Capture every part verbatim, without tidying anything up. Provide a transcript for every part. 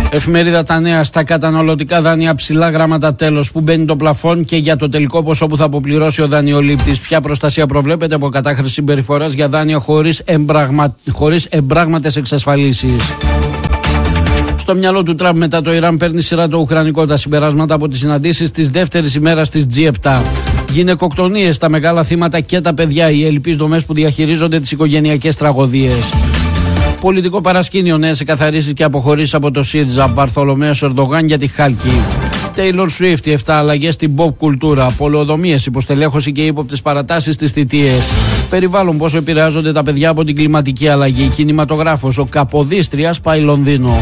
Εφημερίδα Τα Νέα. Στα καταναλωτικά δάνεια ψηλά γράμματα τέλος. Που μπαίνει το πλαφόν και για το τελικό ποσό που θα αποπληρώσει ο δανειολήπτης. Ποια προστασία προβλέπεται από κατάχρηση συμπεριφοράς για δάνεια χωρίς, εμπραγμα... χωρίς εμπράγματες εξασφαλίσεις. Στο μυαλό του Τραμπ μετά το Ιράν παίρνει σειρά το ουκρανικό. Τα συμπεράσματα από τις συναντήσεις της δεύτερης ημέρας της τζι επτά. Γυναικοκτονίες, τα μεγάλα θύματα και τα παιδιά. Οι ελλειπείς δομές που διαχειρίζονται τις οικογενειακές τραγωδίες. Πολιτικό παρασκήνιο, νέες εκαθαρίσεις και αποχωρήσεις από το ΣΥΡΙΖΑ. Βαρθολομέος Ερντογάν για τη Χάλκη. Taylor Swift, οι εφτά αλλαγές στην pop κουλτούρα. Πολεοδομίες, υποστελέχωση και ύποπτες παρατάσεις στις θητείες. Περιβάλλον, πόσο επηρεάζονται τα παιδιά από την κλιματική αλλαγή. Κινηματογράφος, ο Καποδίστριας πάει Λονδίνο.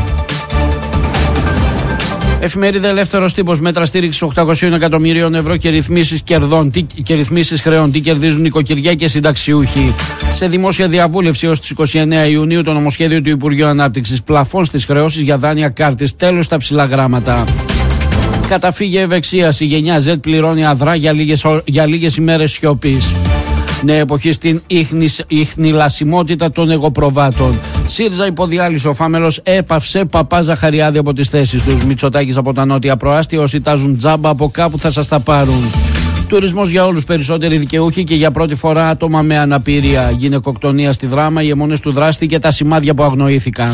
Εφημερίδα Ελεύθερος Τύπος. Μέτρα στήριξης οκτακόσια εκατομμυρίων ευρώ και ρυθμίσεις κερδών τι, και ρυθμίσεις χρεών. Τι κερδίζουν νοικοκυριά και συνταξιούχοι. Σε δημόσια διαβούλευση ως τις είκοσι εννέα Ιουνίου το νομοσχέδιο του Υπουργείου Ανάπτυξης. Πλαφών στις χρεώσεις για δάνεια κάρτης. Τέλος στα ψηλά γράμματα. Καταφύγια ευεξίας. Η γενιά Z πληρώνει αδρά για λίγες, για λίγες ημέρες σιωπής. Νέα εποχή στην ιχνηλασιμότητα των εγωπροβάτων. ΣΥΡΙΖΑ υποδιάλυσε. Ο Φάμελος έπαυσε Παπά Ζαχαριάδη από τις θέσεις τους. Μητσοτάκης από τα νότια προάστια. Όσοι τάζουν τζάμπα από κάπου θα σας τα πάρουν. Τουρισμός για όλους, περισσότεροι δικαιούχοι και για πρώτη φορά άτομα με αναπηρία. Γυναικοκτονία στη Δράμα, οι αιμονές του δράστη και τα σημάδια που αγνοήθηκαν.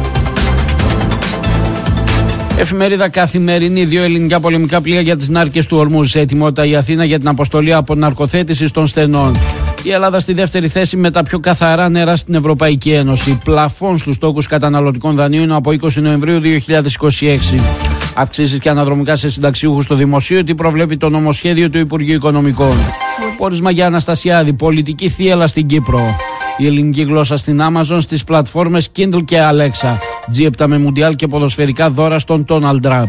Εφημερίδα Καθημερινή. Δύο ελληνικά πολεμικά πλοία για τις νάρκες του Ορμούζ. Σε ετοιμότητα η Αθήνα για την αποστολή από ναρκοθέτησης των στενών. Η Ελλάδα στη δεύτερη θέση με τα πιο καθαρά νερά στην Ευρωπαϊκή Ένωση. Πλαφών στους τόκους καταναλωτικών δανείων από είκοσι Νοεμβρίου δύο χιλιάδες είκοσι έξι. Αυξήσεις και αναδρομικά σε συνταξιούχους στο δημοσίο. Τι προβλέπει το νομοσχέδιο του Υπουργείου Οικονομικών. Πόρισμα για Αναστασιάδη. Πολιτική θύελα στην Κύπρο. Η ελληνική γλώσσα στην Amazon, στις πλατφόρμες Kindle και Alexa. τζι επτά με μουντιάλ και ποδοσφαιρικά δώρα στον Donald Trump.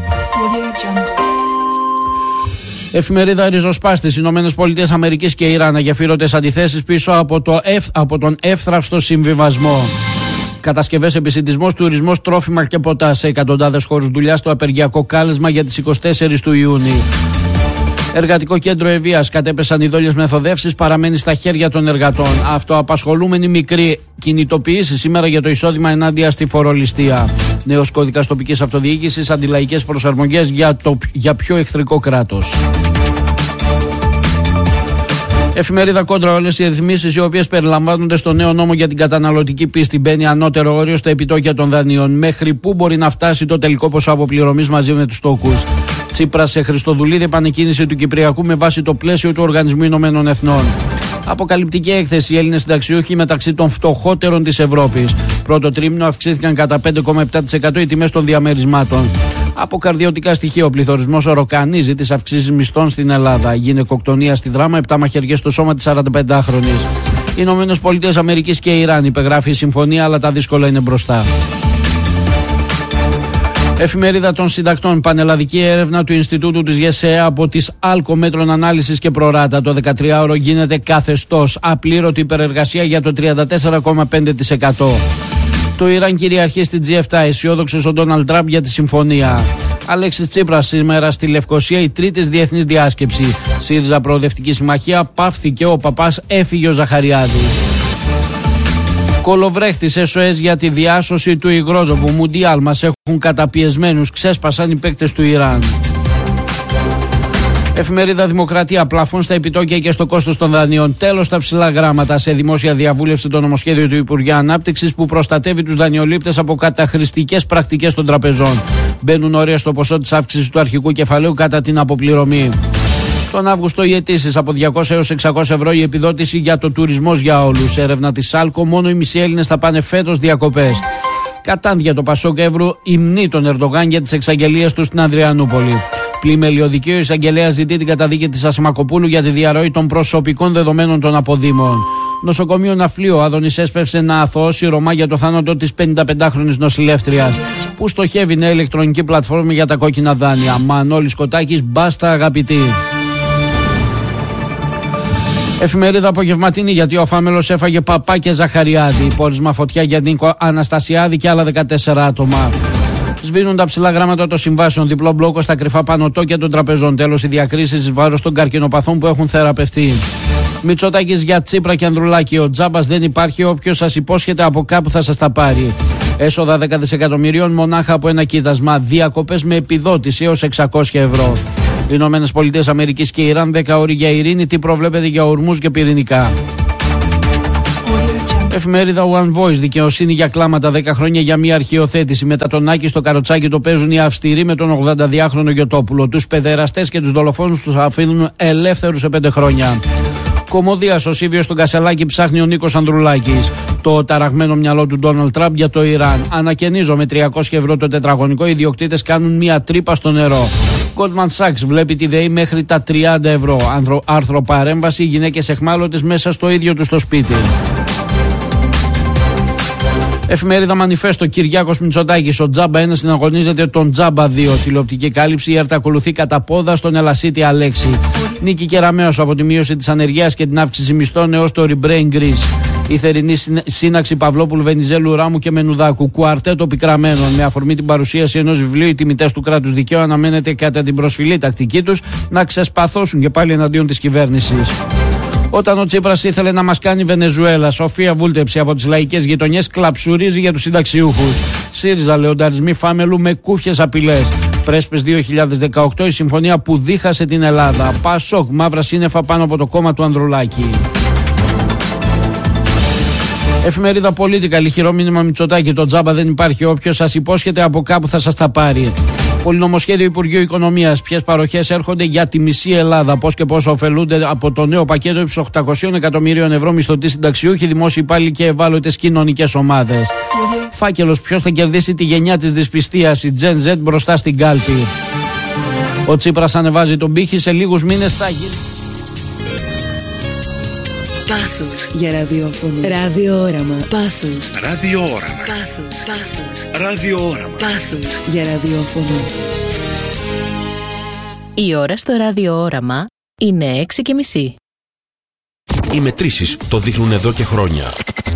Εφημερίδα Ριζοσπάστης. Ηνωμένες Πολιτείες Αμερικής και Ιράν. Αγεφύρωτες αντιθέσεις πίσω από, το εφ, από τον εύθραυστο συμβιβασμό. Κατασκευές, επισιτισμός, τουρισμός, τρόφιμα και ποτά. Σε εκατοντάδες χώρους δουλειά στο απεργιακό κάλεσμα για τις εικοστή τέταρτη του Ιούνιου. Εργατικό κέντρο Ευβοίας. Κατέπεσαν οι δόλιες μεθοδεύσεις, παραμένει στα χέρια των εργατών. Αυτοαπασχολούμενοι μικροί. Κινητοποιήσεις σήμερα για το εισόδημα ενάντια στη φορολιστία. Νέος κώδικας τοπικής αυτοδιοίκησης, αντιλαϊκές προσαρμογές για, το, για πιο εχθρικό κράτος. Εφημερίδα Κόντρα. Όλες οι ρυθμίσεις οι οποίες περιλαμβάνονται στο νέο νόμο για την καταναλωτική πίστη. Μπαίνει ανώτερο όριο στα επιτόκια των δανείων. Μέχρι πού μπορεί να φτάσει το τελικό ποσό αποπληρωμής μαζί με τους τόκους. Τσίπρας σε Χριστοδουλίδη, επανεκκίνηση του Κυπριακού με βάση το πλαίσιο του Οργανισμού Ηνωμένων Εθνών. Αποκαλυπτική έκθεση. Οι Έλληνες συνταξιούχοι μεταξύ των φτωχότερων της Ευρώπης. Πρώτο τρίμηνο αυξήθηκαν κατά πέντε κόμμα επτά τοις εκατό οι τιμές των διαμερισμάτων. Από καρδιωτικά στοιχεία, ο πληθωρισμός οροκανίζει τις αυξήσεις μισθών στην Ελλάδα. Γυναικοκτονία στη Δράμα, επτά μαχαιριές στο σώμα της σαρανταπεντάχρονης. Οι Ηνωμένες Πολιτείες Αμερικής και Ιράν. Υπεγράφει η συμφωνία, αλλά τα δύσκολα είναι μπροστά. Εφημερίδα των Συντακτών. Πανελλαδική έρευνα του Ινστιτούτου της ΓΕΣΕΑ από τις άλκο μέτρων ανάλυσης και προράτα. Το δεκατριάωρο γίνεται καθεστώς. Απλήρωτη υπερεργασία για το τριάντα τέσσερα κόμμα πέντε τοις εκατό. Το Ιράν κυριαρχεί στην τζι επτά. Αισιόδοξος ο Ντόναλντ Τραμπ για τη συμφωνία. Αλέξης Τσίπρας σήμερα στη Λευκοσία, η τρίτης διεθνής διάσκεψη. ΣΥΡΙΖΑ Προοδευτική Συμμαχία. Πάφθηκε ο Παπάς, έφυγε ο Ζαχαριάδης. Κολοβρέχτης ες ο ες για τη διάσωση του υγρότοπου. Μουντιάλ, μας έχουν καταπιεσμένους. Ξέσπασαν οι παίκτες του Ιράν. Εφημερίδα Δημοκρατία. Πλαφών στα επιτόκια και στο κόστος των δανείων. Τέλος στα ψηλά γράμματα. Σε δημόσια διαβούλευση το νομοσχέδιο του Υπουργείου Ανάπτυξης που προστατεύει τους δανειολήπτες από καταχρηστικές πρακτικές των τραπεζών. Μπαίνουν όρια στο ποσό της αύξησης του αρχικού κεφαλαίου κατά την αποπληρωμή. Τον Αύγουστο οι αιτήσεις από διακόσια έως εξακόσια ευρώ η επιδότηση για το τουρισμός για όλους. Έρευνα της άλκο. Μόνο οι μισοί Έλληνες θα πάνε φέτος διακοπές. Κατάντια το Πασόκ Εύρου υμνεί τον Ερντογάν για τις εξαγγελίες του στην Ανδριανούπολη. Πλημελιωδικείο, η εισαγγελέα ζητεί την καταδίκη της Ασημακοπούλου για τη διαρροή των προσωπικών δεδομένων των αποδήμων. Νοσοκομείο Ναυπλίου. Ο Άδωνης έσπευσε να αθωώσει Ρωμά για το θάνατο της πενηνταπεντάχρονης νοσηλεύτριας. Που στοχεύει νέα ηλεκτρονική πλατφόρμα για τα κόκκινα δάνεια. Μανώλης Κοτάκης, μπάστα αγαπητοί. Εφημερίδα Απογευματινή, γιατί ο Φάμελος έφαγε Παπά και Ζαχαριάδη. Πόρισμα φωτιά για Νίκο Αναστασιάδη και άλλα δεκατέσσερα άτομα. Σβήνουν τα ψηλά γράμματα των συμβάσεων. Διπλό μπλόκο στα κρυφά πανωτόκια των τραπεζών. Τέλος οι διακρίσεις εις βάρος των καρκινοπαθών που έχουν θεραπευτεί. Μητσοτάκης για Τσίπρα και Ανδρουλάκη. Ο τζάμπας δεν υπάρχει. Όποιος σας υπόσχεται από κάπου θα σας τα πάρει. Έσοδα δέκα δισεκατομμυρίων μονάχα από ένα κοίτασμα. Διακοπές με επιδότηση έως εξακόσια ευρώ. Οι Ηνωμένες Πολιτείες Αμερικής και Ιράν δέκα ώρες για ειρήνη. Τι προβλέπεται για ορμούς και πυρηνικά. Εφημερίδα One Voice. Δικαιοσύνη για κλάματα. δέκα χρόνια για μια αρχιοθέτηση. Μετά τον Άκη στο καροτσάκι το παίζουν οι αυστηροί με τον ογδονταδυάχρονο Γιωτόπουλο. Τους παιδεραστές και τους δολοφόνους τους αφήνουν ελεύθερους σε πέντε χρόνια. Κωμωδίας, ο Σίβιος στον Κασελάκη ψάχνει ο Νίκος Ανδρουλάκης. Το ταραγμένο μυαλό του Ντόναλντ Τραμπ για το Ιράν. Ανακαινίζω με τριακόσια ευρώ το τετραγωνικό. Οι ιδιοκτήτες κάνουν μια τρύπα στο νερό. Goldman Sachs βλέπει τη ΔΕΗ μέχρι τα τριάντα ευρώ. Άρθρο, άρθρο παρέμβαση. Γυναίκες εχμάλωτες μέσα στο ίδιο του το σπίτι. Εφημερίδα Μανιφέστο. Κυριάκος Μητσοτάκης. Ο Τζάμπα ένα συναγωνίζεται τον Τζάμπα δύο. Τηλεοπτική κάλυψη. Η ΕΡΤ ακολουθεί κατά πόδα στον Ελασίτη Αλέξη. Νίκη Κεραμέως από τη μείωση της ανεργίας και την αύξηση μισθών έως το Rebrain Greece. Η θερινή σύναξη Παυλόπουλου, Βενιζέλου, Ράμου και Μενουδάκου. Κουαρτέτο πικραμένων. Με αφορμή την παρουσίαση ενός βιβλίου, οι τιμητές του κράτους δικαίου αναμένεται κατά την προσφυλή τακτική τους να ξεσπαθώσουν και πάλι εναντίον της κυβέρνησης. Όταν ο Τσίπρας ήθελε να μας κάνει Βενεζουέλα, Σοφία Βούλτεψη από τις λαϊκές γειτονιές κλαψουρίζει για τους συνταξιούχους. ΣΥΡΙΖΑ λεονταρισμή Φάμελου με κούφιες απειλές. Πρέσπες δύο χιλιάδες δεκαοκτώ, η συμφωνία που δίχασε την Ελλάδα. Πασόκ, μαύρα σύννεφα πάνω από το κόμμα του Ανδρουλάκη. Εφημερίδα Πολίτικα, λιχηρό μήνυμα Μητσοτάκη. Το Τζάμπα δεν υπάρχει. Όποιος σας υπόσχεται από κάπου θα σας τα πάρει. Πολυνομοσχέδιο Υπουργείου Οικονομίας. Ποιες παροχές έρχονται για τη μισή Ελλάδα. Πώς και πώς ωφελούνται από το νέο πακέτο ύψους οκτακόσια εκατομμυρίων ευρώ μισθωτοί συνταξιούχοι, δημόσιοι υπάλληλοι και ευάλωτες κοινωνικές ομάδες. Φάκελος. Ποιος θα κερδίσει τη γενιά της δυσπιστίας. Η Gen Z μπροστά στην κάλπη. Ο Τσίπρας ανεβάζει τον πύχη. Σε λίγους μήνες θα γίνει. Πάθος για ραδιόφωνο. Ραδιόοραμα. Πάθος. Ραδιόοραμα. Πάθος. Πάθος. Ραδιόοραμα. Πάθος για ραδιόφωνο. Η ώρα στο ραδιόοραμα είναι έξι και μισή. Οι μετρήσεις το δείχνουν εδώ και χρόνια.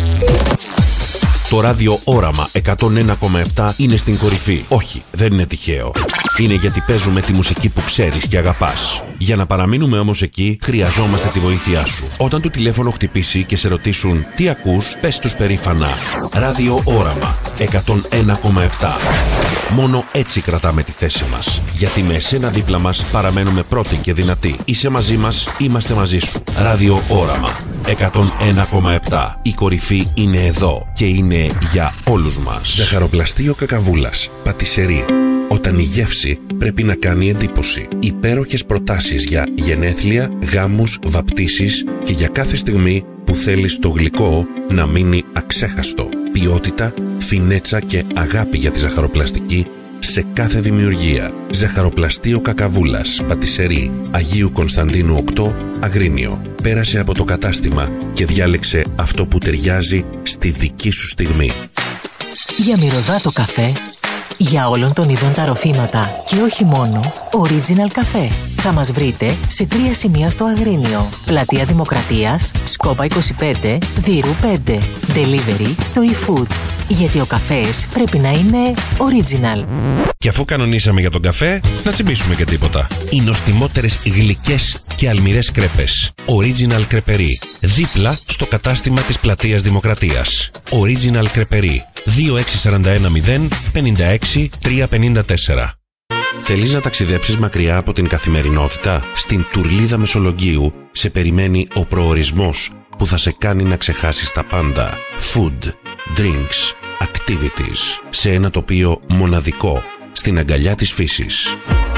Το ράδιο Όραμα εκατόν ένα κόμμα επτά είναι στην κορυφή. Όχι, δεν είναι τυχαίο. Είναι γιατί παίζουμε τη μουσική που ξέρεις και αγαπάς. Για να παραμείνουμε όμως εκεί, χρειαζόμαστε τη βοήθειά σου. Όταν το τηλέφωνο χτυπήσει και σε ρωτήσουν τι ακούς, πες τους περήφανα. Ράδιο Όραμα εκατόν ένα κόμμα επτά. Μόνο έτσι κρατάμε τη θέση μας. Γιατί με εσένα δίπλα μας παραμένουμε πρώτοι και δυνατοί. Είσαι μαζί μας, είμαστε μαζί σου. Ράδιο Όραμα εκατόν ένα κόμμα επτά. Η κορυφή είναι εδώ και είναι για όλους μας. Ζαχαροπλαστείο Κακαβούλας. Πατισερί. Όταν η γεύση πρέπει να κάνει εντύπωση. Υπέροχες προτάσεις για γενέθλια, γάμους, βαπτίσεις και για κάθε στιγμή που θέλεις το γλυκό να μείνει αξέχαστο. Ποιότητα, φινέτσα και αγάπη για τη ζαχαροπλαστική σε κάθε δημιουργία. Ζαχαροπλαστείο Κακαβούλας. Πατισερί. Αγίου Κωνσταντίνου οκτώ, Αγρίνιο. Πέρασε από το κατάστημα και διάλεξε αυτό που ταιριάζει στη δική σου στιγμή. Για μυρωδάτο καφέ, για όλων των ειδών τα ροφήματα και όχι μόνο, Original Café. Θα μας βρείτε σε τρία σημεία στο Αγρίνιο. Πλατεία Δημοκρατίας, Σκόπα είκοσι πέντε, Δύρου πέντε. Delivery στο eFood. Γιατί ο καφές πρέπει να είναι original. Και αφού κανονίσαμε για τον καφέ, να τσιμπήσουμε και τίποτα. Οι νοστιμότερες γλυκές και αλμυρές κρέπες. Original Κρεπερί. Δίπλα στο κατάστημα της Πλατείας Δημοκρατίας. Original Κρεπερί. δύο έξι τέσσερα ένα μηδέν πέντε έξι τρία πέντε τέσσερα. Θέλεις να ταξιδέψεις μακριά από την καθημερινότητα? Στην Τουρλίδα Μεσολογγίου σε περιμένει ο προορισμός που θα σε κάνει να ξεχάσεις τα πάντα. Food, drinks, activities. Σε ένα τοπίο μοναδικό, στην αγκαλιά της φύσης.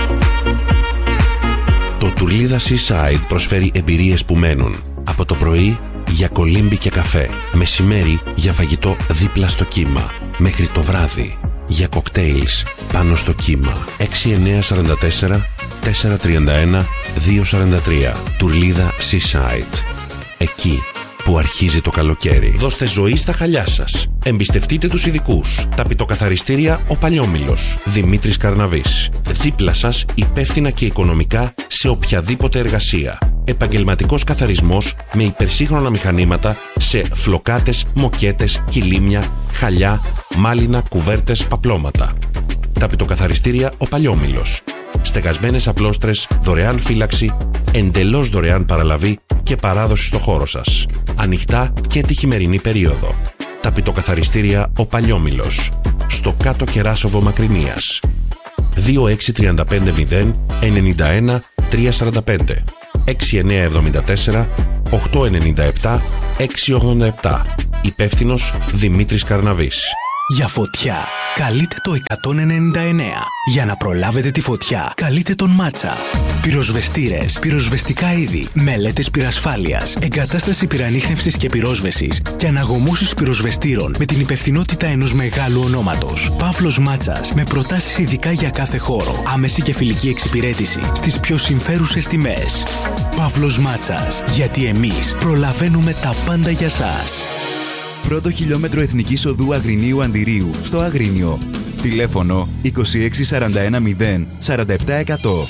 Το Τουρλίδα Seaside προσφέρει εμπειρίες που μένουν. Από το πρωί για κολύμπι και καφέ. Μεσημέρι για φαγητό δίπλα στο κύμα. Μέχρι το βράδυ για κοκτέιλς πάνω στο κύμα. έξι εννιά τέσσερα τέσσερα τέσσερα τρία ένα δύο τέσσερα τρία. Τουρλίδα Seaside. Εκεί που αρχίζει το καλοκαίρι. Δώστε ζωή στα χαλιά σας. Εμπιστευτείτε τους ειδικούς. Ταπητοκαθαριστήρια Ο Παλιόμηλος. Δημήτρης Καρναβής. Δίπλα σας υπεύθυνα και οικονομικά σε οποιαδήποτε εργασία. Επαγγελματικός καθαρισμός με υπερσύγχρονα μηχανήματα σε φλοκάτες, μοκέτες, κιλίμια, χαλιά, μάλινα, κουβέρτες, παπλώματα. Ταπητοκαθαριστήρια Ο Παλιόμηλος. Στεγασμένες απλώστρες, δωρεάν φύλαξη, εντελώς δωρεάν παραλαβή και παράδοση στο χώρο σας. Ανοιχτά και τη χειμερινή περίοδο. Ταπητοκαθαριστήρια Ο Παλιόμηλος. Στο Κάτω Κεράσοβο Μακρινίας. δύο έξι τρία πέντε μηδέν εννιά ένα τρία τέσσερα πέντε έξι εννιά επτά τέσσερα οκτώ εννιά επτά έξι ογδόντα επτά. Υπεύθυνος Δημήτρης Καρναβής. Για φωτιά, καλείτε το εκατόν ενενήντα εννέα. Για να προλάβετε τη φωτιά, καλείτε τον Μάτσα. Πυροσβεστήρες, πυροσβεστικά είδη, μελέτες πυρασφάλειας, εγκατάσταση πυρανίχνευσης και πυρόσβεσης και αναγωμώσεις πυροσβεστήρων με την υπευθυνότητα ενός μεγάλου ονόματος. Παύλος Μάτσας, με προτάσεις ειδικά για κάθε χώρο. Άμεση και φιλική εξυπηρέτηση στις πιο συμφέρουσες τιμές. Παύλος Μάτσας, γιατί εμείς προλαβαίνουμε τα πάντα για σας. Πρώτο χιλιόμετρο Εθνικής Οδού Αγρινίου Αντιρίου στο Αγρίνιο. Τηλέφωνο είκοσι έξι σαράντα ένα μηδέν σαράντα επτά εκατό.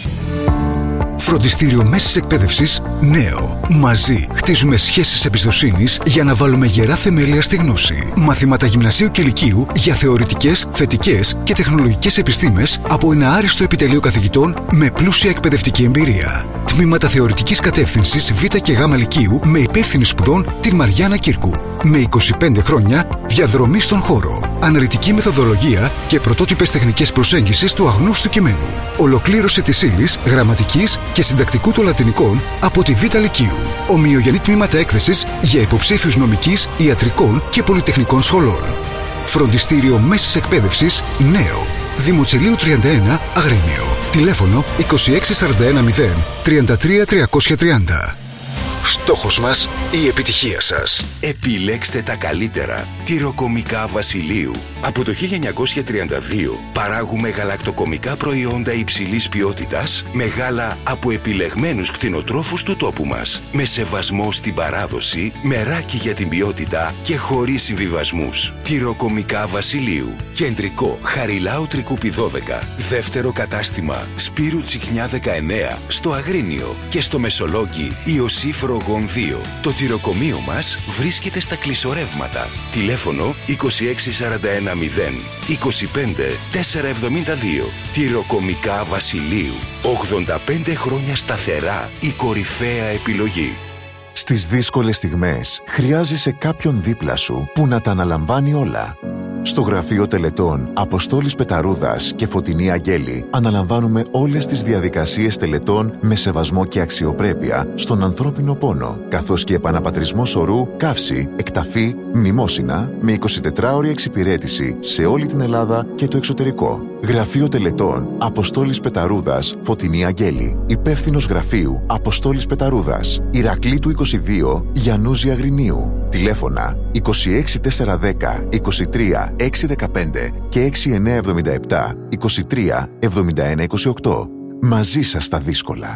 Φροντιστήριο Μέσης Εκπαίδευσης Νέο. Μαζί χτίζουμε σχέσεις εμπιστοσύνης για να βάλουμε γερά θεμέλια στη γνώση. Μαθήματα γυμνασίου και λυκείου για θεωρητικές, θετικές και τεχνολογικές επιστήμες από ένα άριστο επιτελείο καθηγητών με πλούσια εκπαιδευτική εμπειρία. Τμήματα θεωρητικής κατεύθυνσης Β και Γ λυκείου με υπεύθυνη σπουδών την Μαριάννα Κύρκου. Με είκοσι πέντε χρόνια διαδρομή στον χώρο. Αναλυτική μεθοδολογία και πρωτότυπες τεχνικές προσέγγισης του αγνώστου κειμένου. Ολοκλήρωση της ύλης, γραμματικής και συντακτικού των λατινικών από τη Β Λυκείου. Ομοιογενή τμήματα έκθεσης για υποψήφιους νομικής, ιατρικών και πολυτεχνικών σχολών. Φροντιστήριο Μέσης Εκπαίδευσης Νέο. Δημοτσελείου τριάντα ένα Αγρίνιο. Τηλέφωνο είκοσι έξι σαράντα ένα μηδέν τριάντα τρία τριακόσια τριάντα. Στόχος μας η επιτυχία σας. Επιλέξτε τα καλύτερα. Τυροκομικά Βασιλείου. Από το χίλια εννιακόσια τριάντα δύο παράγουμε γαλακτοκομικά προϊόντα υψηλής ποιότητας με γάλα από επιλεγμένους κτηνοτρόφους του τόπου μας. Με σεβασμό στην παράδοση, μεράκι για την ποιότητα και χωρίς συμβιβασμούς. Τυροκομικά Βασιλείου. Κεντρικό Χαριλάου Τρικούπη δώδεκα. Δεύτερο κατάστημα Σπύρου Τσιχνιά δεκαεννέα στο Αγρίνιο και στο Μεσολόγγι Ιωσήφ Ρογόν δύο. Το τυροκομείο μας βρίσκεται στα κλεισορεύματα. Τηλέφωνο είκοσι έξι σαράντα ένα μηδέν είκοσι πέντε τετρακόσια εβδομήντα δύο. Τυροκομικά Βασιλείου. ογδόντα πέντε χρόνια σταθερά η κορυφαία επιλογή. Στις δύσκολες στιγμές χρειάζεσαι κάποιον δίπλα σου που να τα αναλαμβάνει όλα. Στο Γραφείο Τελετών Αποστόλης Πεταρούδας και Φωτεινή Αγγέλη αναλαμβάνουμε όλες τις διαδικασίες τελετών με σεβασμό και αξιοπρέπεια στον ανθρώπινο πόνο, καθώς και επαναπατρισμό σωρού, καύση, εκταφή, μνημόσυνα με εικοσιτετράωρη εξυπηρέτηση σε όλη την Ελλάδα και το εξωτερικό. Γραφείο Τελετών Αποστόλης Πεταρούδας Φωτεινή Αγγέλη. Υπεύθυνος Γραφείου Αποστόλης Πεταρούδας. Ηρακλήτου είκοσι δύο, Γιαννούζη Αγρινίου. Τηλέφωνα είκοσι έξι τετρακόσια δέκα είκοσι τρία έξι δεκαπέντε και έξι εννιά εβδομήντα επτά είκοσι τρία εβδομήντα ένα είκοσι οκτώ. Μαζί σας στα δύσκολα.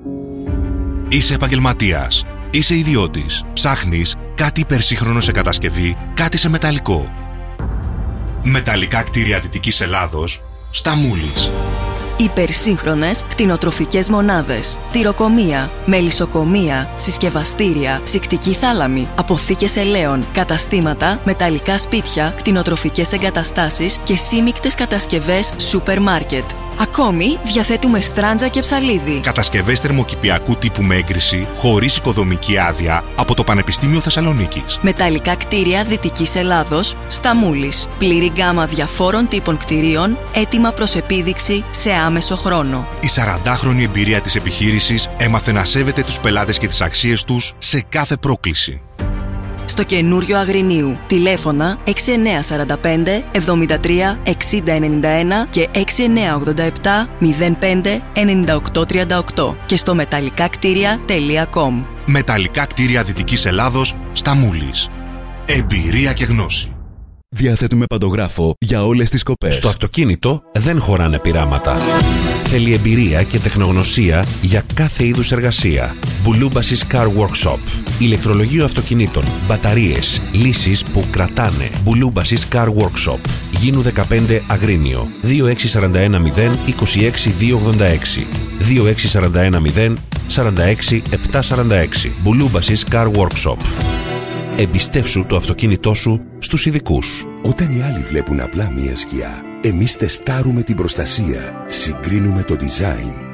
Είσαι επαγγελματίας, είσαι ιδιώτης, ψάχνεις κάτι υπερσύγχρονο σε κατασκευή, κάτι σε μεταλλικό. Μεταλλικά κτίρια Δυτικής Ελλάδος, στα Μούλης. Υπερσύγχρονες κτηνοτροφικές μονάδες, τυροκομεία, μελισσοκομεία, συσκευαστήρια, ψυκτική θάλαμη, αποθήκες ελαίων, καταστήματα, μεταλλικά σπίτια, κτηνοτροφικές εγκαταστάσεις και σύμικτες κατασκευές σούπερ μάρκετ. Ακόμη διαθέτουμε στράντζα και ψαλίδι. Κατασκευές θερμοκηπιακού τύπου με έγκριση, χωρίς οικοδομική άδεια από το Πανεπιστήμιο Θεσσαλονίκης. Μεταλλικά κτίρια Δυτικής Ελλάδος, στα Μούλης. Πλήρη γκάμα διαφόρων τύπων κτιρίων, έτοιμα προς επίδειξη σε άμεσο χρόνο. Η σαραντάχρονη εμπειρία της επιχείρησης έμαθε να σέβεται τους πελάτες και τις αξίες τους σε κάθε πρόκληση. Στο καινούριο Αγρινίου. Τηλέφωνα έξι εννιά τέσσερα πέντε εβδομήντα τρία εξήντα ενενήντα ένα και έξι εννιά ογδόντα επτά μηδέν πέντε ενενήντα οκτώ τριάντα οκτώ και στο μεταλλικάκτήρια τελεία κομ. Μεταλλικά κτίρια Δυτικής Ελλάδος, στα Μούλης. Εμπειρία και γνώση. Διαθέτουμε παντογράφο για όλες τις κοπές. Στο αυτοκίνητο δεν χωράνε πειράματα. Θέλει εμπειρία και τεχνογνωσία για κάθε είδους εργασία. Μπουλούμπασης Car Workshop. Ηλεκτρολογείο αυτοκινήτων, μπαταρίες, λύσεις που κρατάνε. Μπουλούμπασης Car Workshop. Γίνου δεκαπέντε Αγρίνιο. δύο έξι σαράντα ένα μηδέν είκοσι έξι διακόσια ογδόντα έξι. δύο έξι σαράντα ένα μηδέν σαράντα έξι επτακόσια σαράντα έξι. Μπουλούμπασης Car Workshop. Εμπιστεύσου το αυτοκίνητό σου στους ειδικούς. Όταν οι άλλοι βλέπουν απλά μία σκιά, εμείς τεστάρουμε την προστασία, συγκρίνουμε το design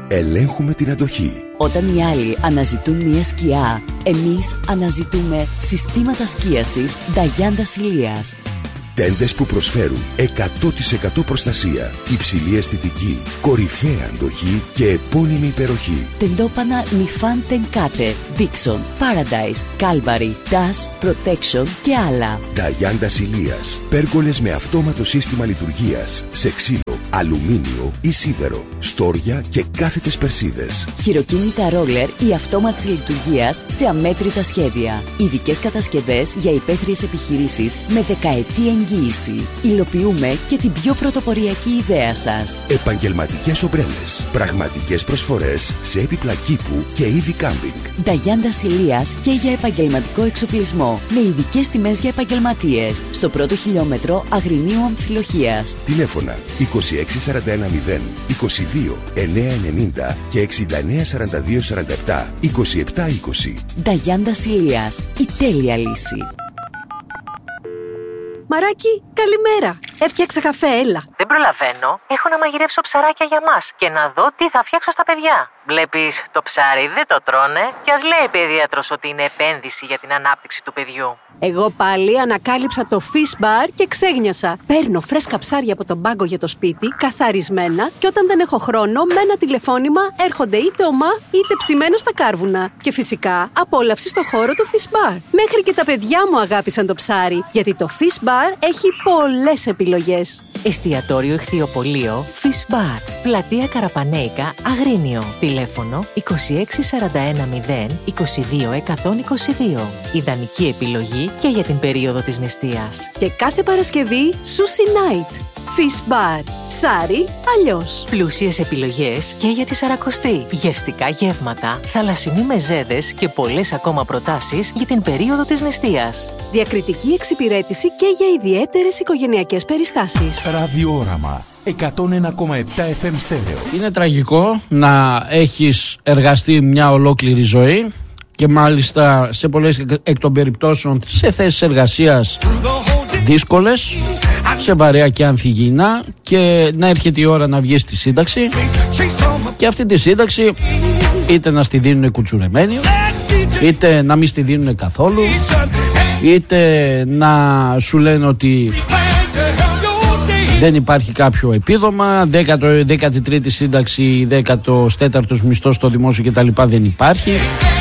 Ελέγχουμε την αντοχή. Όταν οι άλλοι αναζητούν μια σκιά, εμείς αναζητούμε συστήματα σκίασης Νταγιάντα Ηλίας. Τέντες που προσφέρουν εκατό τοις εκατό προστασία, υψηλή αισθητική, κορυφαία αντοχή και επώνυμη υπεροχή. Τεντόπανα Νιφάν Τενκάτε, Dixon, Paradise, Calvary, Dash, Protection και άλλα. Νταγιάντα Ηλίας. Πέργολες με αυτόματο σύστημα λειτουργίας σε ξύλο, αλουμίνιο ή σίδερο, στόρια και κάθετες περσίδες. Χειροκίνητα ρόλερ ή αυτόματης λειτουργίας σε αμέτρητα σχέδια. Ειδικές κατασκευές για υπαίθριες επιχειρήσεις με δεκαετή εγγύηση. Υλοποιούμε και την πιο πρωτοποριακή ιδέα σας. Επαγγελματικές ομπρέλες. Πραγματικές προσφορές σε έπιπλα κήπου και είδη κάμπινγκ. Νταγιάντα Ηλίας και για επαγγελματικό εξοπλισμό. Με ειδικές τιμές για επαγγελματίες. Στο πρώτο χιλιόμετρο Αγρινίου Αμφιλοχίας. Τηλέφωνα είκοσι έξι σαράντα ένα μηδέν είκοσι δύο εννιακόσια ενενήντα και εξήντα εννέα σαράντα δύο σαράντα επτά είκοσι επτά είκοσι. Νταγιάντα Ηλίας. Η τέλεια λύση. Μαράκι, καλημέρα. Έφτιαξα καφέ, έλα. Δεν προλαβαίνω. Έχω να μαγειρέψω ψαράκια για μας και να δω τι θα φτιάξω στα παιδιά. Βλέπεις, το ψάρι δεν το τρώνε και ας λέει η παιδίατρος ότι είναι επένδυση για την ανάπτυξη του παιδιού. Εγώ πάλι ανακάλυψα το Fish Bar και ξέγνιασα. Παίρνω φρέσκα ψάρια από τον πάγκο για το σπίτι, καθαρισμένα, και όταν δεν έχω χρόνο, με ένα τηλεφώνημα έρχονται είτε ομά είτε ψημένα στα κάρβουνα. Και φυσικά απόλαυση στο χώρο του Fish Bar. Μέχρι και τα παιδιά μου αγάπησαν το ψάρι, γιατί το Fish Bar έχει πολλές επιλογές. Εστιατόριο Εχθιοπωλείο Fish Bar. Πλατεία Καραπανέικα, Αγρίνιο. Τηλέφωνο είκοσι έξι σαράντα ένα μηδέν είκοσι δύο εκατόν είκοσι δύο. Ιδανική επιλογή και για την περίοδο της νηστείας. Και κάθε Παρασκευή Sushi Night. Fish Bar. Ψάρι αλλιώς. Πλούσιες επιλογές και για τη Σαρακοστή. Γευστικά γεύματα, θαλασσινοί μεζέδες και πολλές ακόμα προτάσεις για την περίοδο της νηστείας. Διακριτική εξυπηρέτηση και για ιδιαίτερες οικογενειακές περιστάσεις. Ραδιόραμα εκατόν ένα κόμμα επτά εφ εμ στέρεο. Είναι τραγικό να έχεις εργαστεί μια ολόκληρη ζωή και μάλιστα σε πολλές εκ των περιπτώσεων σε θέσεις εργασίας δύσκολες, σε βαρέα και ανθυγιεινά, και να έρχεται η ώρα να βγεις στη σύνταξη και αυτή τη σύνταξη είτε να στη δίνουν κουτσουρεμένη, είτε να μην στη δίνουν καθόλου, είτε να σου λένε ότι δεν υπάρχει κάποιο επίδομα, δέκατη τρίτη σύνταξη, δέκατος τέταρτος μισθός στο δημόσιο κτλ. Δεν υπάρχει.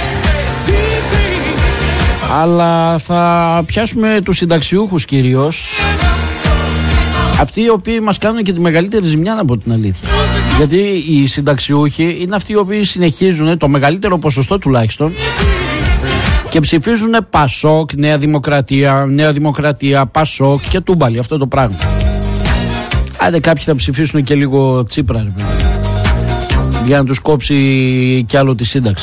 Αλλά θα πιάσουμε τους συνταξιούχους κυρίως, αυτοί οι οποίοι μας κάνουν και τη μεγαλύτερη ζημιά, από την αλήθεια. Γιατί οι συνταξιούχοι είναι αυτοί οι οποίοι συνεχίζουν, το μεγαλύτερο ποσοστό τουλάχιστον, και ψηφίζουν Πασόκ, Νέα Δημοκρατία, Νέα Δημοκρατία, Πασόκ και τούμπαλι, αυτό το πράγμα. Άντε κάποιοι θα ψηφίσουν και λίγο Τσίπρα, ρε, για να τους κόψει κι άλλο τη σύνταξη.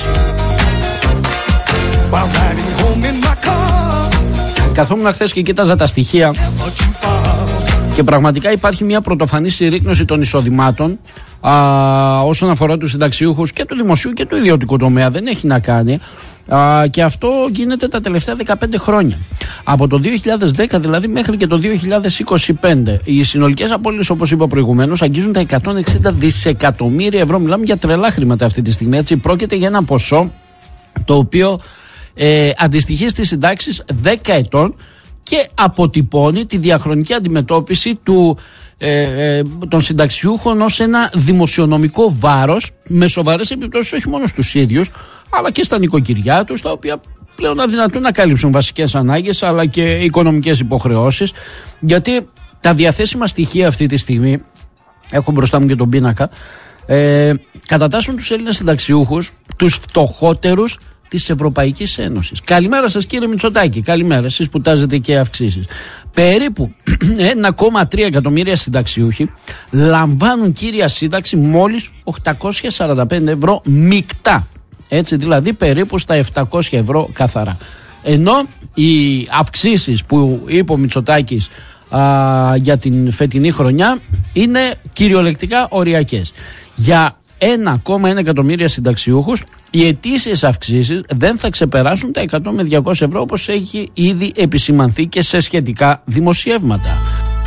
Καθόμουν χθες και κοίταζα τα στοιχεία και πραγματικά υπάρχει μια πρωτοφανή συρρίκνωση των εισοδημάτων α, όσον αφορά τους συνταξιούχους και του δημοσίου και του ιδιωτικού τομέα. Δεν έχει να κάνει. Α, και αυτό γίνεται τα τελευταία δεκαπέντε χρόνια. Από το δύο χιλιάδες δέκα δηλαδή μέχρι και το δύο χιλιάδες είκοσι πέντε οι συνολικές απώλειες, όπως είπα προηγουμένως, αγγίζουν τα εκατόν εξήντα δισεκατομμύρια ευρώ. Μιλάμε για τρελά χρήματα αυτή τη στιγμή, έτσι. Πρόκειται για ένα ποσό το οποίο ε, αντιστοιχεί στις συντάξεις δέκα ετών και αποτυπώνει τη διαχρονική αντιμετώπιση του, ε, ε, των συνταξιούχων ως ένα δημοσιονομικό βάρος με σοβαρές επιπτώσεις όχι μόνο στους ίδιους αλλά και στα νοικοκυριά τους, τα οποία πλέον αδυνατούν να καλύψουν βασικές ανάγκες αλλά και οικονομικές υποχρεώσεις, γιατί τα διαθέσιμα στοιχεία αυτή τη στιγμή, έχω μπροστά μου και τον πίνακα, ε, κατατάσσουν τους Έλληνες συνταξιούχους τους φτωχότερους της Ευρωπαϊκής Ένωσης. Καλημέρα σας κύριε Μητσοτάκη, καλημέρα εσείς που τάζετε και αυξήσεις. Περίπου ένα κόμμα τρία εκατομμύρια συνταξιούχοι λαμβάνουν κύρια σύνταξη μόλις οκτακόσια σαράντα πέντε ευρώ μεικτά. Έτσι, δηλαδή περίπου στα επτακόσια ευρώ καθαρά. Ενώ οι αυξήσεις που είπε ο Μητσοτάκης α, για την φετινή χρονιά είναι κυριολεκτικά οριακές. Για ένα κόμμα ένα εκατομμύρια συνταξιούχους οι ετήσιες αυξήσεις δεν θα ξεπεράσουν τα εκατό με διακόσια ευρώ, όπως έχει ήδη επισημανθεί και σε σχετικά δημοσιεύματα.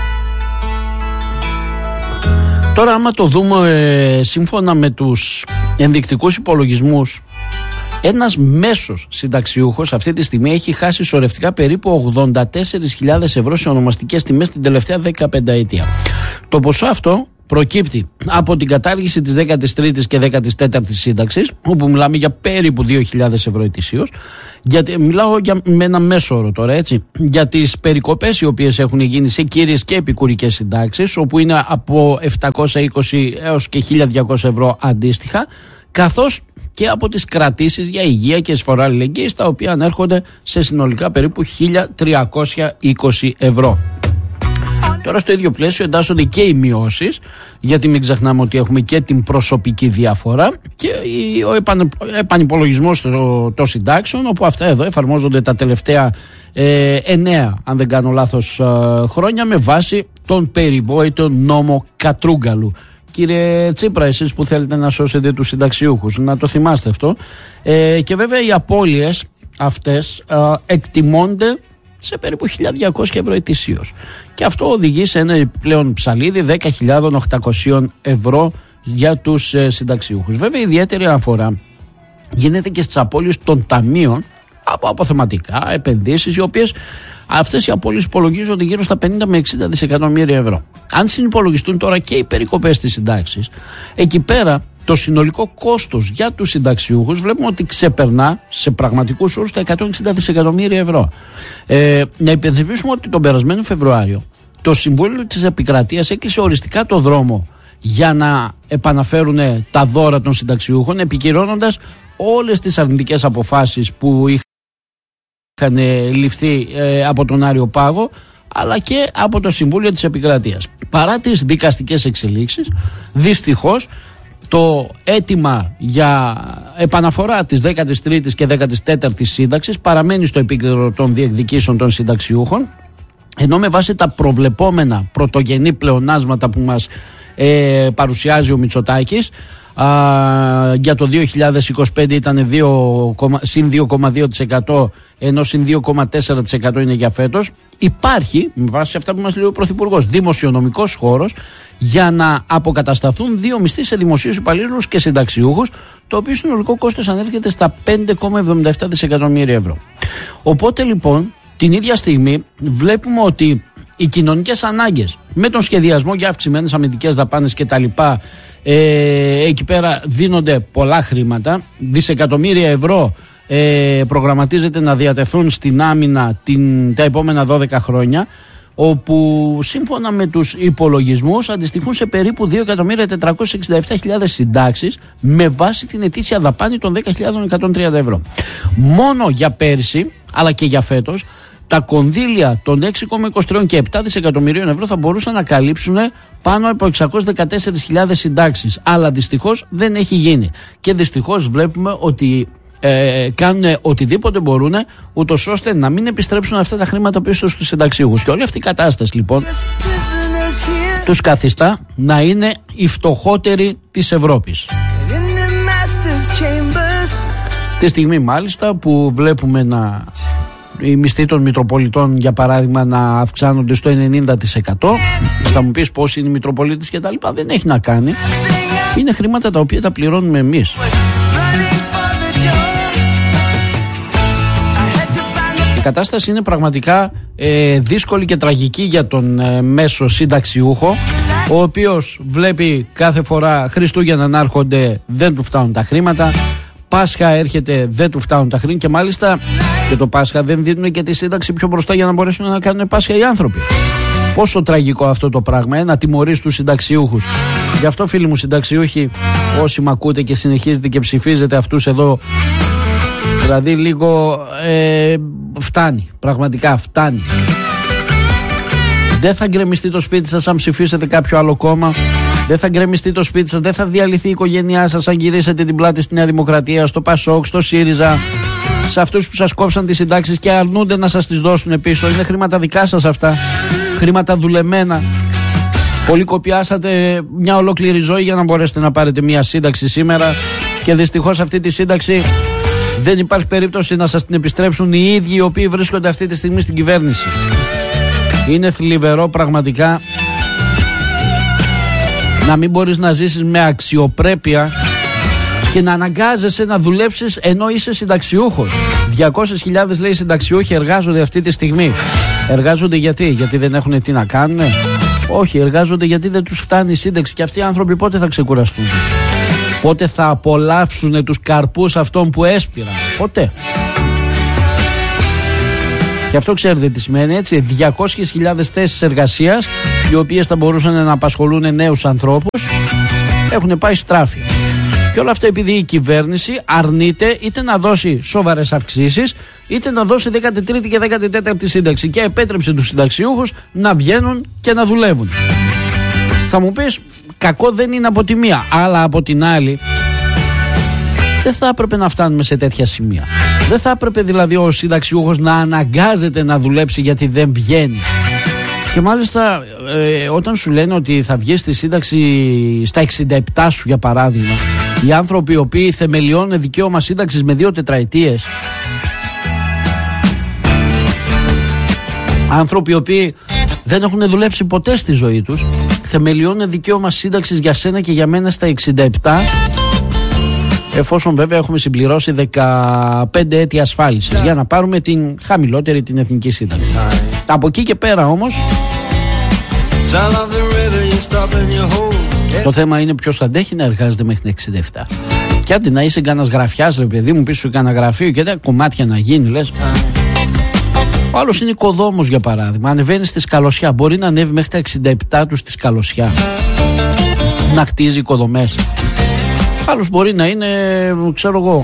Τώρα άμα το δούμε ε, σύμφωνα με τους ενδεικτικούς υπολογισμούς, ένας μέσος συνταξιούχος αυτή τη στιγμή έχει χάσει σωρευτικά περίπου ογδόντα τέσσερις χιλιάδες ευρώ σε ονομαστικές τιμές την τελευταία δεκαπενταετία. Το ποσό αυτό προκύπτει από την κατάργηση της δέκατης τρίτης και δέκατης τέταρτης σύνταξης, όπου μιλάμε για περίπου δύο χιλιάδες ευρώ ετησίως. Γιατί, μιλάω για, με ένα μέσο όρο τώρα, έτσι, για τις περικοπές οι οποίες έχουν γίνει σε κύριες και επικουρικές συντάξεις, όπου είναι από επτακόσια είκοσι έως και χίλια διακόσια ευρώ αντίστοιχα, καθώς και από τις κρατήσεις για υγεία και εισφορά αλληλεγγύης, τα οποία ανέρχονται σε συνολικά περίπου χίλια τριακόσια είκοσι ευρώ. Τώρα στο ίδιο πλαίσιο εντάσσονται και οι μειώσεις, γιατί μην ξεχνάμε ότι έχουμε και την προσωπική διαφορά και ο επανυπολογισμός των συντάξεων, όπου αυτά εδώ εφαρμόζονται τα τελευταία ε, εννέα, αν δεν κάνω λάθος, ε, χρόνια με βάση τον περιβόητο νόμο Κατρούγκαλου. Κύριε Τσίπρα, εσείς που θέλετε να σώσετε τους συνταξιούχους, να το θυμάστε αυτό. Ε, και βέβαια οι απώλειες αυτές ε, εκτιμώνται σε περίπου χίλια διακόσια ευρώ ετησίως. Και αυτό οδηγεί σε ένα επιπλέον ψαλίδι δέκα χιλιάδες οκτακόσια ευρώ για τους ε, συνταξιούχους. Βέβαια, η ιδιαίτερη αναφορά γίνεται και στις απώλειες των ταμείων από αποθεματικά, επενδύσεις, οι οποίες αυτές οι απώλειες υπολογίζονται γύρω στα πενήντα με εξήντα δισεκατομμύρια ευρώ. Αν συνυπολογιστούν τώρα και οι περικοπές στις συντάξεις, εκεί πέρα το συνολικό κόστος για τους συνταξιούχους βλέπουμε ότι ξεπερνά σε πραγματικούς όρους τα εκατόν εξήντα δισεκατομμύρια ευρώ. Ε, να υπενθυμίσουμε ότι τον περασμένο Φεβρουάριο το Συμβούλιο της Επικρατείας έκλεισε οριστικά το δρόμο για να επαναφέρουν τα δώρα των συνταξιούχων, επικυρώνοντας όλες τις αρνητικές αποφάσεις που είχαν ληφθεί ε, από τον Άριο Πάγο, αλλά και από το Συμβούλιο της Επικρατείας. Παρά τις δικαστικές εξελίξεις, δυστυχώς το αίτημα για επαναφορά της δέκατης τρίτης και δέκατης τέταρτης σύνταξης παραμένει στο επίκεντρο των διεκδικήσεων των συνταξιούχων, ενώ με βάση τα προβλεπόμενα πρωτογενή πλεονάσματα που μας ε, παρουσιάζει ο Μητσοτάκης, α, για το δύο χιλιάδες είκοσι πέντε ήταν συν δύο κόμμα δύο τοις εκατό, ενώ συν δύο κόμμα τέσσερα τοις εκατό είναι για φέτος. Υπάρχει, με βάση αυτά που μας λέει ο Πρωθυπουργός, δημοσιονομικός χώρος για να αποκατασταθούν δύο μισθοί σε δημοσίους υπαλλήλους και συνταξιούχους, το οποίο συνολικό κόστος ανέρχεται στα πέντε κόμμα εβδομήντα επτά δισεκατομμύρια ευρώ. Οπότε λοιπόν, την ίδια στιγμή βλέπουμε ότι οι κοινωνικές ανάγκες με τον σχεδιασμό για αυξημένες αμυντικές δαπάνες κτλ. Ε, εκεί πέρα δίνονται πολλά χρήματα, δισεκατομμύρια ευρώ ε, προγραμματίζεται να διατεθούν στην άμυνα την, τα επόμενα δώδεκα χρόνια, όπου σύμφωνα με τους υπολογισμούς αντιστοιχούν σε περίπου δύο εκατομμύρια τετρακόσιες εξήντα επτά χιλιάδες συντάξεις με βάση την ετήσια δαπάνη των δέκα χιλιάδες εκατόν τριάντα ευρώ. Μόνο για πέρσι, αλλά και για φέτος, τα κονδύλια των έξι κόμμα είκοσι τρία και επτά δισεκατομμυρίων ευρώ θα μπορούσαν να καλύψουν πάνω από εξακόσιες δεκατέσσερις χιλιάδες συντάξεις. Αλλά δυστυχώς δεν έχει γίνει. Και δυστυχώς βλέπουμε ότι ε, κάνουν οτιδήποτε μπορούν, ούτως ώστε να μην επιστρέψουν αυτά τα χρήματα πίσω στους συνταξίουχους. Και όλη αυτή η κατάσταση λοιπόν τους καθιστά να είναι οι φτωχότεροι της Ευρώπης. Τη στιγμή μάλιστα που βλέπουμε να οι μισθοί των Μητροπολιτών, για παράδειγμα, να αυξάνονται στο ενενήντα τοις εκατό. Θα μου πεις πώς είναι οι Μητροπολίτες και τα λοιπά. Δεν έχει να κάνει. Είναι χρήματα τα οποία τα πληρώνουμε εμείς. Η κατάσταση είναι πραγματικά ε, δύσκολη και τραγική για τον ε, μέσο συνταξιούχο, ο οποίος βλέπει κάθε φορά Χριστούγεννα να έρχονται, δεν του φτάνουν τα χρήματα. Πάσχα έρχεται, δεν του φτάνουν τα χρήματα, και μάλιστα και το Πάσχα δεν δίνουν και τη σύνταξη πιο μπροστά για να μπορέσουν να κάνουν Πάσχα οι άνθρωποι. Πόσο τραγικό αυτό το πράγμα, ε, να τιμωρείς τους συνταξιούχους. Γι' αυτό, φίλοι μου συνταξιούχοι, όσοι μ' ακούτε και συνεχίζετε και ψηφίζετε αυτούς εδώ, δηλαδή λίγο ε, φτάνει, πραγματικά φτάνει. Δεν θα γκρεμιστεί το σπίτι σας αν ψηφίσετε κάποιο άλλο κόμμα. Δεν θα γκρεμιστεί το σπίτι σας, δεν θα διαλυθεί η οικογένειά σας αν γυρίσετε την πλάτη στη Νέα Δημοκρατία, στο Πασόκ, στο ΣΥΡΙΖΑ, σε αυτούς που σας κόψαν τις συντάξεις και αρνούνται να σας τις δώσουν πίσω. Είναι χρήματα δικά σας αυτά, χρήματα δουλεμένα. Πολλοί κοπιάσατε μια ολόκληρη ζωή για να μπορέσετε να πάρετε μια σύνταξη σήμερα, και δυστυχώς αυτή τη σύνταξη δεν υπάρχει περίπτωση να σας την επιστρέψουν οι ίδιοι οι οποίοι βρίσκονται αυτή τη στιγμή στην κυβέρνηση. Είναι θλιβερό πραγματικά να μην μπορείς να ζήσεις με αξιοπρέπεια και να αναγκάζεσαι να δουλέψεις ενώ είσαι συνταξιούχος. διακόσιες χιλιάδες λέει συνταξιούχοι εργάζονται αυτή τη στιγμή. Εργάζονται γιατί, γιατί δεν έχουν τι να κάνουν? Όχι, εργάζονται γιατί δεν τους φτάνει η σύνταξη. Και αυτοί οι άνθρωποι πότε θα ξεκουραστούν? Πότε θα απολαύσουν τους καρπούς αυτών που έσπηραν? Ποτέ. Και αυτό ξέρετε τι σημαίνει, έτσι? διακόσιες χιλιάδες θέσεις εργασίας, οι οποίες θα μπορούσαν να απασχολούν νέους ανθρώπους, έχουν πάει στράφη. Και όλα αυτά επειδή η κυβέρνηση αρνείται είτε να δώσει σοβαρές αυξήσεις, είτε να δώσει δέκατη τρίτη και δέκατη τέταρτη σύνταξη, και επέτρεψε τους συνταξιούχους να βγαίνουν και να δουλεύουν. Θα μου πεις, κακό δεν είναι από τη μία, αλλά από την άλλη δεν θα έπρεπε να φτάνουμε σε τέτοια σημεία. Δεν θα έπρεπε δηλαδή ο συνταξιούχος να αναγκάζεται να δουλέψει γιατί δεν βγαίνει. Και μάλιστα ε, όταν σου λένε ότι θα βγεις στη σύνταξη στα εξήντα επτά σου, για παράδειγμα, οι άνθρωποι οι οποίοι θεμελιώνουν δικαίωμα σύνταξης με δύο τετραετίες, άνθρωποι οι οποίοι δεν έχουν δουλέψει ποτέ στη ζωή τους, θεμελιώνουν δικαίωμα σύνταξης για σένα και για μένα στα εξήντα επτά, εφόσον βέβαια έχουμε συμπληρώσει δεκαπέντε έτη ασφάλισης για να πάρουμε την χαμηλότερη, την εθνική σύνταξη. Από εκεί και πέρα όμως το θέμα είναι ποιος αντέχει να εργάζεται μέχρι την εξήντα επτά. Και άντε να είσαι κανένας γραφιάς, ρε παιδί μου, πίσω κανένα γραφείο και τα κομμάτια να γίνει, λες. Ο άλλος είναι οικοδόμος, για παράδειγμα, ανεβαίνει στη Σκαλωσιά, μπορεί να ανέβει μέχρι τα εξήντα επτά του στη Σκαλωσιά να χτίζει οικοδομές. Άλλος μπορεί να είναι, ξέρω εγώ,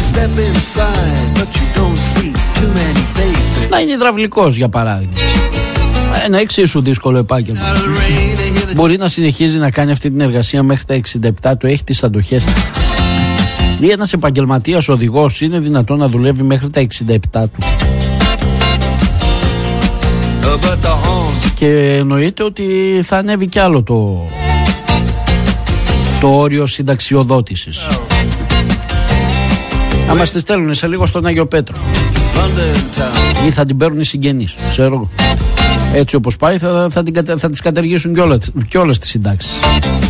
να είναι υδραυλικός, για παράδειγμα. Ένα εξίσου δύσκολο επάγγελμα. Μπορεί να συνεχίζει να κάνει αυτή την εργασία μέχρι τα εξήντα επτά του, έχει τις αντοχές. Ή ένας επαγγελματίας οδηγός είναι δυνατόν να δουλεύει μέχρι τα εξήντα επτά του. Και εννοείται ότι θα ανέβει κι άλλο το το όριο συνταξιοδότησης. Να μας τη στέλνουν σε λίγο στον Άγιο Πέτρο, ή θα την παίρνουν οι συγγενείς, ξέρω. Έτσι όπως πάει θα, θα, την, θα τις καταργήσουν κιόλας, κιόλας τις συντάξεις.